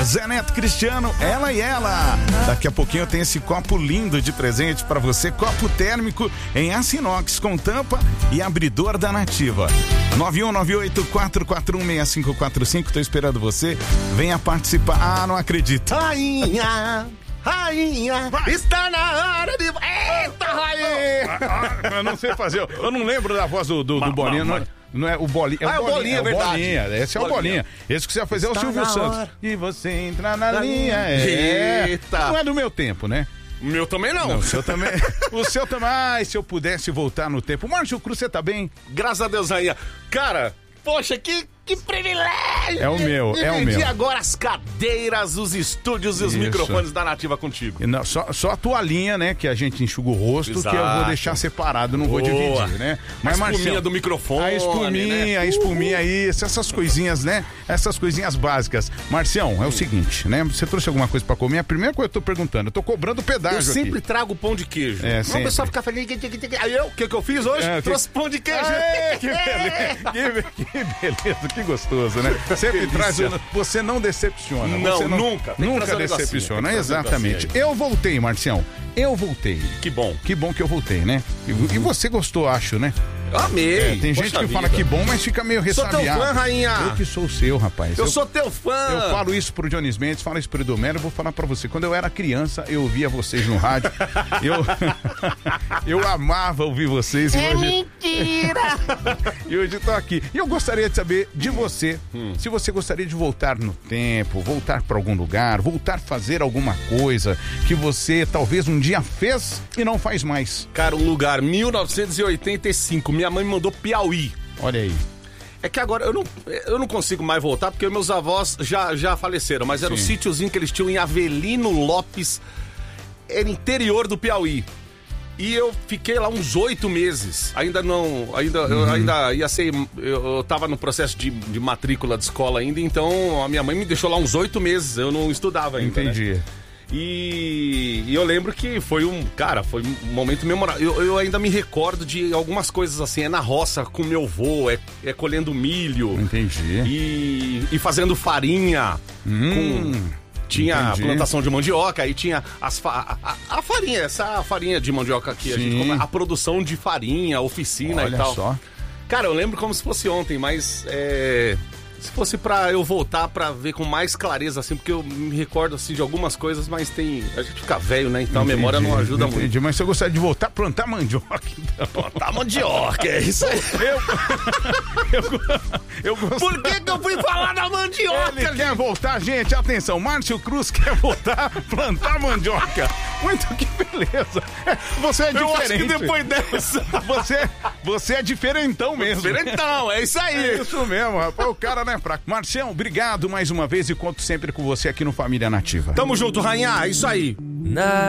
Zé Neto Cristiano, Ela e Ela. Daqui a pouquinho eu tenho esse copo lindo de presente pra você, copo térmico em aço inox com tampa e abridor da Nativa. 9198-441-6545, tô esperando você, venha participar. Ah, não acredito. Rainha, está na hora de... Eita, rainha! Eu não sei fazer, eu não lembro da voz do Bolinha, não é o Bolinha. É o Bolinha, é verdade. Bolinha, esse é o Bolinha. Esse que você vai fazer é o Silvio Santos. E você entra na linha. Eita! Não é do meu tempo, né? O meu também não. O seu também. O seu também. Ai, se eu pudesse voltar no tempo. Márcio Cruz, você tá bem? Graças a Deus, rainha. Cara, poxa, que privilégio! É o meu, é o meu. E agora as cadeiras, os estúdios e os microfones da Nativa contigo. Não, só a toalhinha, né, que a gente enxuga o rosto, exato, que eu vou deixar separado, não vou dividir, né? Mas a espuminha do microfone, a espuminha aí, essas coisinhas, né? Essas coisinhas básicas. Marcião, é o seguinte, né? Você trouxe alguma coisa pra comer? A primeira coisa que eu tô perguntando, eu tô cobrando pedágio aqui. Eu sempre trago pão de queijo. Sempre. O pessoal fica feliz. Aí o que eu fiz hoje? Trouxe pão de queijo. Que beleza, que gostoso, né? Sempre traz, você não decepciona. Não, nunca. Nunca decepciona, exatamente. Eu voltei, Marcião. Eu voltei. Que bom. Que bom que eu voltei, né? E você gostou, acho, né? Eu amei. Tem gente que fala que bom, mas fica meio ressabiado. Sou teu fã, rainha. Eu que sou o seu, rapaz. Eu sou teu fã. Eu falo isso pro Dionis Mendes, falo isso pro Edomero, eu vou falar pra você. Quando eu era criança, eu ouvia vocês no rádio. Eu amava ouvir vocês. Mentira! E hoje tô aqui. E eu gostaria de saber de você, se você gostaria de voltar no tempo, voltar pra algum lugar, voltar a fazer alguma coisa que você talvez um dia fez e não faz mais. Cara, um lugar, 1985, minha mãe me mandou Piauí. Olha aí. É que agora eu não consigo mais voltar porque meus avós já faleceram, mas era um sítiozinho que eles tinham em Avelino Lopes, era interior do Piauí. E eu fiquei lá uns 8 meses. Eu ainda ia ser. Eu tava no processo de matrícula de escola ainda, então a minha mãe me deixou lá uns 8 meses. Eu não estudava ainda. Entendi. Né? E eu lembro que foi um momento memorável. Eu ainda me recordo de algumas coisas assim, é na roça com meu avô, é colhendo milho. Entendi. E fazendo farinha. Tinha a plantação de mandioca, aí tinha a farinha, essa farinha de mandioca aqui, a gente a produção de farinha, oficina. Olha e tal. Só. Cara, eu lembro como se fosse ontem, mas se fosse pra eu voltar pra ver com mais clareza, assim, porque eu me recordo, assim, de algumas coisas, mas a gente fica velho, né? Então a memória não ajuda muito. Mas você gostaria de voltar a plantar mandioca, então. Plantar mandioca, é isso aí. Eu gosto. Por que eu fui falar da mandioca? Ele quer voltar, gente, atenção, Márcio Cruz quer voltar a plantar mandioca. Muito que beleza. Você é diferente. Eu acho que depois dessa... Você é diferentão mesmo. Diferentão, é isso aí. É isso mesmo, rapaz. O cara não é fraco. Marcião, obrigado mais uma vez e conto sempre com você aqui no Família Nativa. Tamo junto, rainha. É isso aí.